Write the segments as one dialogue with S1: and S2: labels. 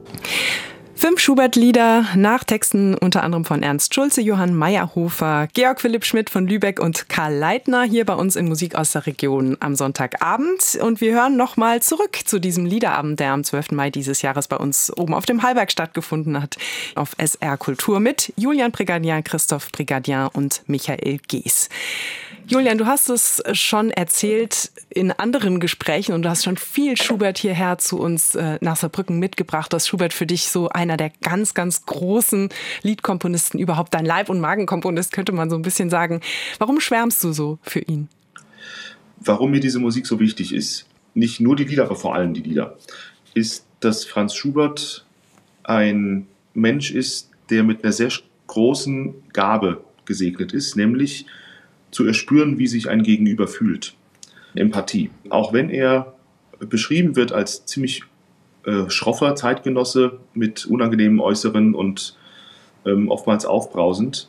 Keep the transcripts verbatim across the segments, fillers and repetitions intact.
S1: Fünf Schubert-Lieder nach Texten unter anderem von Ernst Schulze, Johann Mayrhofer, Georg Philipp Schmidt von Lübeck und Karl Leitner hier bei uns in Musik aus der Region am Sonntagabend. Und wir hören nochmal zurück zu diesem Liederabend, der am zwölften Mai dieses Jahres bei uns oben auf dem Hallberg stattgefunden hat, auf S R Kultur mit Julian Prigadian, Christoph Prigadian und Michael Gees. Julian, du hast es schon erzählt in anderen Gesprächen und du hast schon viel Schubert hierher zu uns äh, nach Saarbrücken mitgebracht, dass Schubert für dich so einer der ganz, ganz großen Liedkomponisten überhaupt, dein Leib- und Magenkomponist, könnte man so ein bisschen sagen. Warum schwärmst du so für ihn?
S2: Warum mir diese Musik so wichtig ist, nicht nur die Lieder, aber vor allem die Lieder, ist, dass Franz Schubert ein Mensch ist, der mit einer sehr großen Gabe gesegnet ist, nämlich zu erspüren, wie sich ein Gegenüber fühlt. Empathie. Auch wenn er beschrieben wird als ziemlich äh, schroffer Zeitgenosse mit unangenehmen Äußeren und ähm, oftmals aufbrausend,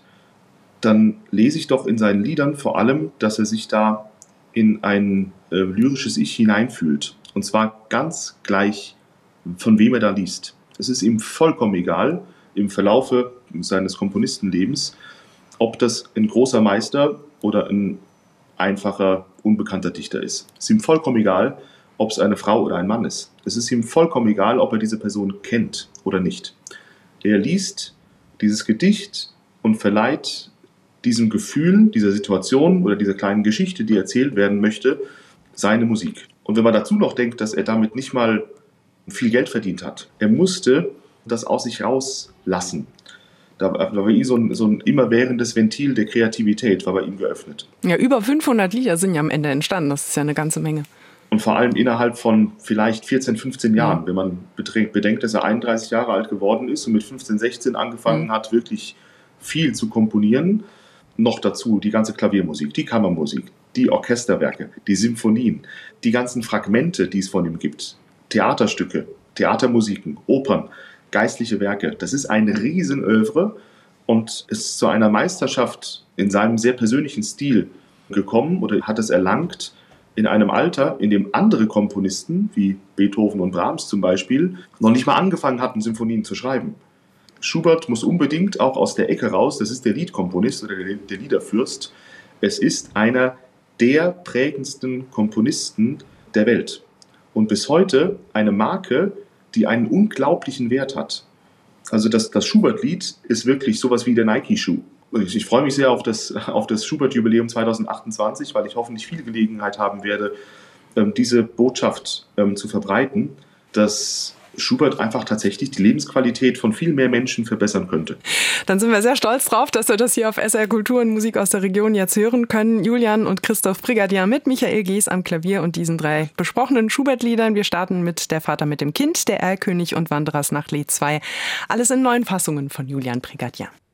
S2: dann lese ich doch in seinen Liedern vor allem, dass er sich da in ein äh, lyrisches Ich hineinfühlt. Und zwar ganz gleich, von wem er da liest. Es ist ihm vollkommen egal, im Verlaufe seines Komponistenlebens, ob das ein großer Meister oder ein einfacher, unbekannter Dichter ist. Es ist ihm vollkommen egal, ob es eine Frau oder ein Mann ist. Es ist ihm vollkommen egal, ob er diese Person kennt oder nicht. Er liest dieses Gedicht und verleiht diesem Gefühl, dieser Situation oder dieser kleinen Geschichte, die erzählt werden möchte, seine Musik. Und wenn man dazu noch denkt, dass er damit nicht mal viel Geld verdient hat, er musste das aus sich rauslassen. Da war bei ihm so ein, so ein immerwährendes Ventil der Kreativität war bei ihm geöffnet.
S1: Ja, über fünfhundert Lieder sind ja am Ende entstanden. Das ist ja eine ganze Menge.
S2: Und vor allem innerhalb von vielleicht vierzehn, fünfzehn Jahren. Mhm. Wenn man bedenkt, dass er einunddreißig Jahre alt geworden ist und mit fünfzehn, sechzehn angefangen mhm. hat, wirklich viel zu komponieren. Noch dazu die ganze Klaviermusik, die Kammermusik, die Orchesterwerke, die Symphonien, die ganzen Fragmente, die es von ihm gibt. Theaterstücke, Theatermusiken, Opern, geistliche Werke. Das ist ein Riesenœuvre und ist zu einer Meisterschaft in seinem sehr persönlichen Stil gekommen oder hat es erlangt in einem Alter, in dem andere Komponisten, wie Beethoven und Brahms zum Beispiel, noch nicht mal angefangen hatten, Symphonien zu schreiben. Schubert muss unbedingt auch aus der Ecke raus, das ist der Liedkomponist oder der Liederfürst. Es ist einer der prägendsten Komponisten der Welt. Und bis heute eine Marke, die einen unglaublichen Wert hat. Also das, das Schubert-Lied ist wirklich sowas wie der Nike-Schuh. Ich, ich freue mich sehr auf das, auf das Schubert-Jubiläum zwanzig achtundzwanzig, weil ich hoffentlich viel Gelegenheit haben werde, ähm, diese Botschaft ähm, zu verbreiten, dass Schubert einfach tatsächlich die Lebensqualität von viel mehr Menschen verbessern könnte.
S1: Dann sind wir sehr stolz drauf, dass wir das hier auf S R Kultur und Musik aus der Region jetzt hören können. Julian und Christoph Prigadian mit Michael Gees am Klavier und diesen drei besprochenen Schubert-Liedern. Wir starten mit Der Vater mit dem Kind, Der Erlkönig und Wanderers nach Lied zwei. Alles in neuen Fassungen von Julian Prigadian.